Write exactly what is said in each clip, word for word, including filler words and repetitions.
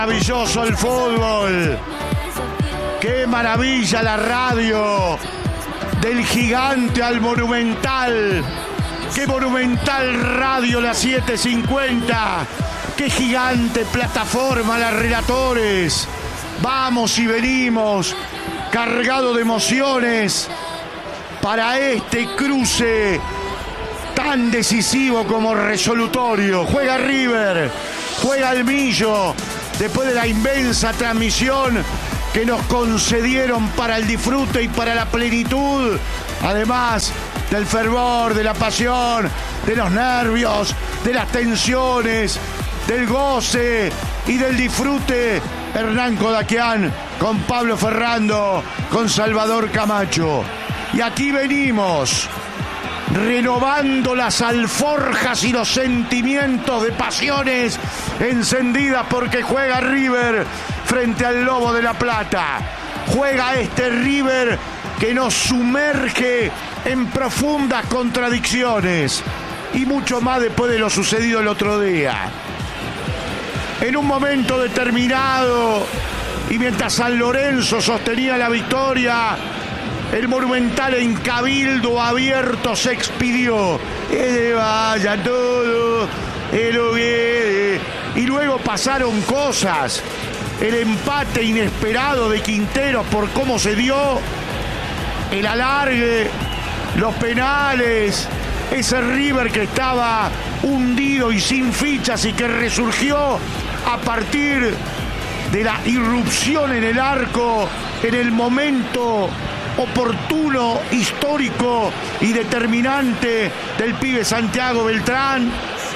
Maravilloso el fútbol. Qué maravilla la radio. Del Gigante al Monumental. Qué Monumental Radio la siete cincuenta. Qué Gigante plataforma la Relatores. Vamos y venimos cargado de emociones para este cruce tan decisivo como resolutorio. Juega River, juega el Millo, después de la inmensa transmisión que nos concedieron para el disfrute y para la plenitud, además del fervor, de la pasión, de los nervios, de las tensiones, del goce y del disfrute. Hernán Kodakian con Pablo Ferrando, con Salvador Camacho. Y aquí venimos, renovando las alforjas y los sentimientos de pasiones encendidas porque juega River frente al Lobo de la Plata. Juega este River que nos sumerge en profundas contradicciones y mucho más después de lo sucedido el otro día. En un momento determinado y mientras San Lorenzo sostenía la victoria, el Monumental en cabildo abierto se expidió. Eh, vaya todo, eh, y luego pasaron cosas. El empate inesperado de Quinteros por cómo se dio, el alargue, los penales, ese River que estaba hundido y sin fichas y que resurgió a partir de la irrupción en el arco en el momento oportuno, histórico y determinante del pibe Santiago Beltrán.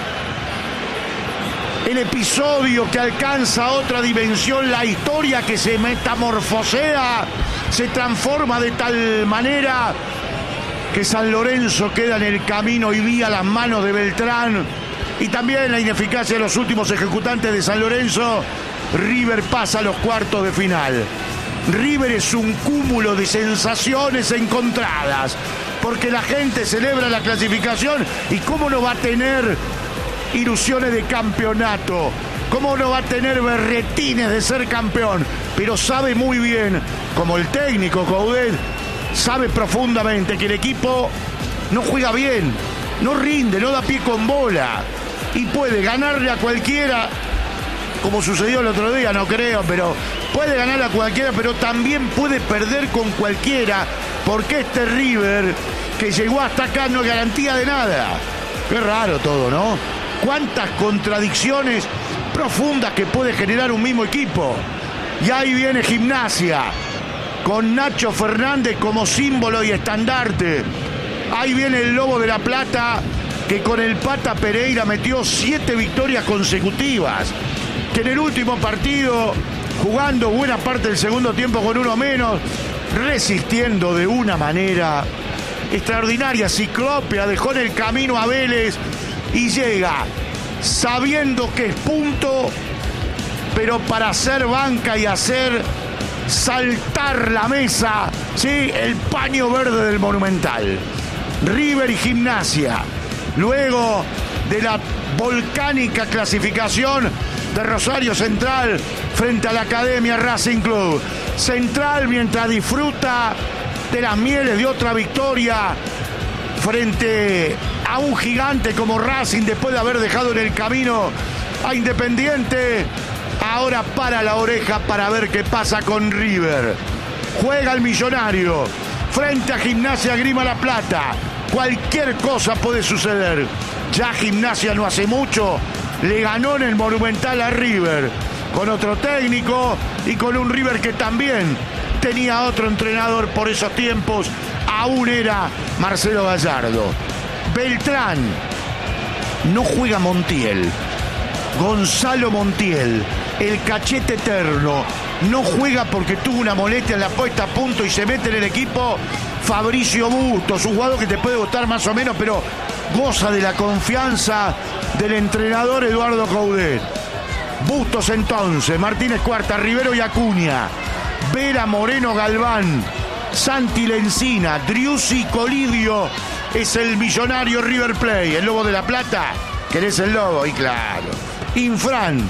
El episodio que alcanza otra dimensión, la historia que se metamorfosea, se transforma de tal manera que San Lorenzo queda en el camino y vía las manos de Beltrán, y también la ineficacia de los últimos ejecutantes de San Lorenzo. River pasa a los cuartos de final. River es un cúmulo de sensaciones encontradas, porque la gente celebra la clasificación y cómo no va a tener ilusiones de campeonato, cómo no va a tener berretines de ser campeón, pero sabe muy bien, como el técnico Coudet, sabe profundamente que el equipo no juega bien, no rinde, no da pie con bola y puede ganarle a cualquiera, como sucedió el otro día, no creo, pero puede ganar a cualquiera, pero también puede perder con cualquiera, porque este River que llegó hasta acá no es garantía de nada. Qué raro todo, ¿no? Cuántas contradicciones profundas que puede generar un mismo equipo. Y ahí viene Gimnasia, con Nacho Fernández como símbolo y estandarte. Ahí viene el Lobo de la Plata, que con el Pata Pereira metió siete victorias consecutivas, que en el último partido, jugando buena parte del segundo tiempo con uno menos, resistiendo de una manera extraordinaria, ciclópea, dejó en el camino a Vélez y llega sabiendo que es punto, pero para hacer banca y hacer saltar la mesa, ¿sí? El paño verde del Monumental. River y Gimnasia, luego de la volcánica clasificación de Rosario Central frente a la Academia Racing Club. Central, mientras disfruta de las mieles de otra victoria frente a un gigante como Racing, después de haber dejado en el camino a Independiente, ahora para la oreja para ver qué pasa con River. Juega el Millonario frente a Gimnasia Grima La Plata. Cualquier cosa puede suceder. Ya Gimnasia no hace mucho le ganó en el Monumental a River, con otro técnico y con un River que también tenía otro entrenador por esos tiempos, aún era Marcelo Gallardo. Beltrán, no juega Montiel, Gonzalo Montiel, el cachete eterno, no juega porque tuvo una molestia en la puesta a punto y se mete en el equipo Fabricio Bustos, un jugador que te puede gustar más o menos, pero goza de la confianza del entrenador Eduardo Coudet. Bustos entonces, Martínez Cuarta, Rivero y Acuña, Vera, Moreno, Galván, Santi Lencina, Driussi, Colidio. Es el Millonario River Plate. El Lobo de la Plata, ¿querés el Lobo? Y claro. Infran,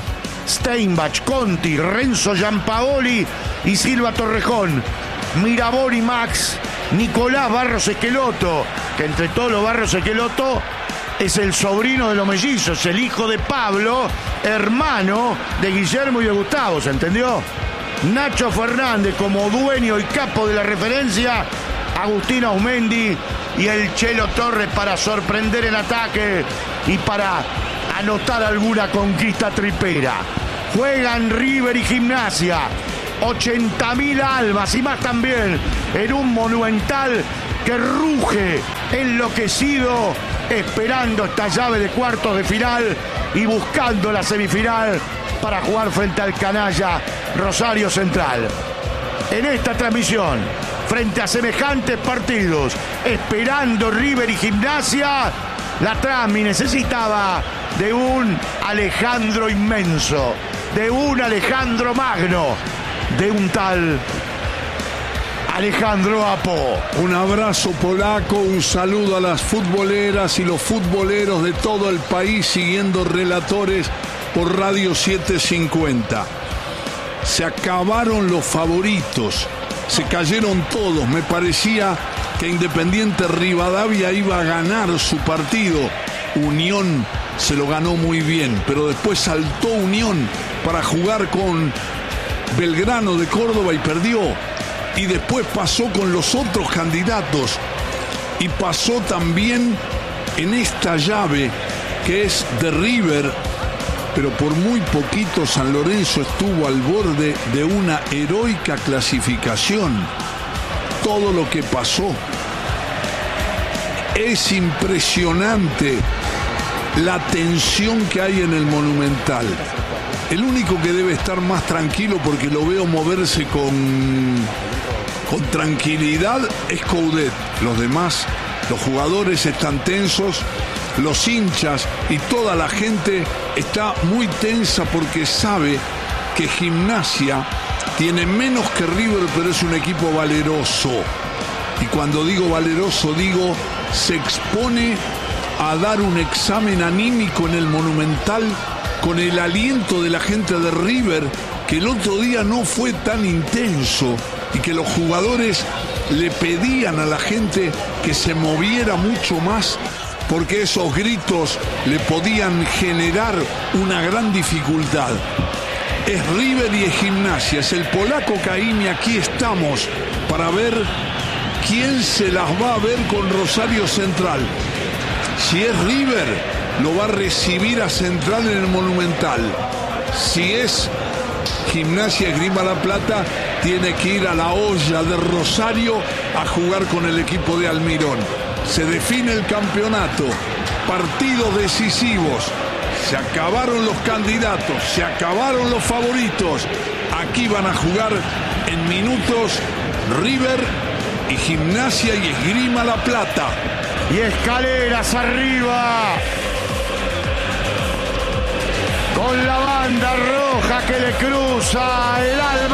Steinbach, Conti, Renzo Giampaoli y Silva Torrejón, Mirabón y Max, Nicolás Barros Esqueloto, que entre todos los Barros Esqueloto es el sobrino de los mellizos, el hijo de Pablo, hermano de Guillermo y de Gustavo, ¿se entendió? Nacho Fernández como dueño y capo de la referencia, Agustín Aumendi y el Chelo Torres para sorprender en ataque y para anotar alguna conquista tripera. Juegan River y Gimnasia, ochenta mil almas y más también, en un Monumental que ruge enloquecido, esperando esta llave de cuartos de final y buscando la semifinal para jugar frente al canalla Rosario Central. En esta transmisión, frente a semejantes partidos, esperando River y Gimnasia, la Trami necesitaba de un Alejandro inmenso, de un Alejandro Magno, de un tal Alejandro Apo. Un abrazo polaco, un saludo a las futboleras y los futboleros de todo el país siguiendo Relatores por Radio setecientos cincuenta. Se acabaron los favoritos, se cayeron todos. Me parecía que Independiente Rivadavia iba a ganar su partido. Unión se lo ganó muy bien, pero después saltó Unión para jugar con Belgrano de Córdoba y perdió. Y después pasó con los otros candidatos. Y pasó también en esta llave que es de River, pero por muy poquito San Lorenzo estuvo al borde de una heroica clasificación. Todo lo que pasó. Es impresionante la tensión que hay en el Monumental. El único que debe estar más tranquilo, porque lo veo moverse con, con tranquilidad, es Coudet. Los demás, los jugadores están tensos, los hinchas y toda la gente está muy tensa porque sabe que Gimnasia tiene menos que River, pero es un equipo valeroso. Y cuando digo valeroso, digo se expone a dar un examen anímico en el Monumental con el aliento de la gente de River, que el otro día no fue tan intenso y que los jugadores le pedían a la gente que se moviera mucho más, porque esos gritos le podían generar una gran dificultad. Es River y es Gimnasia, es el polaco Caimi. Aquí estamos para ver quién se las va a ver con Rosario Central. Si es River, lo va a recibir a Central en el Monumental. Si es Gimnasia Esgrima La Plata, tiene que ir a la olla de Rosario a jugar con el equipo de Almirón. Se define el campeonato, partidos decisivos. Se acabaron los candidatos, se acabaron los favoritos. Aquí van a jugar en minutos River y Gimnasia y Esgrima La Plata. Y escaleras arriba, con la banda roja que le cruza el alma.